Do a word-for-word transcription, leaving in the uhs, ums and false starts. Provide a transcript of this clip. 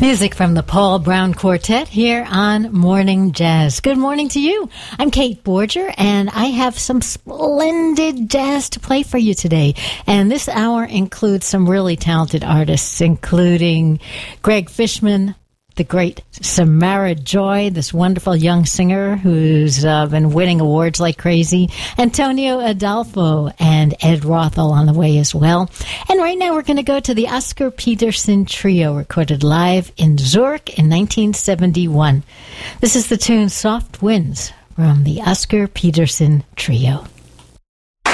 Music from the Paul Brown Quartet here on Morning Jazz. Good morning to you. I'm Kate Borger, and I have some splendid jazz to play for you today. And this hour includes some really talented artists, including Greg Fishman, the great Samara Joy, this wonderful young singer who's uh, been winning awards like crazy, Antonio Adolfo, and Ed Rothel on the way as well. And right now we're going to go to the Oscar Peterson Trio, recorded live in Zurich in nineteen seventy-one. This is the tune Soft Winds from the Oscar Peterson Trio.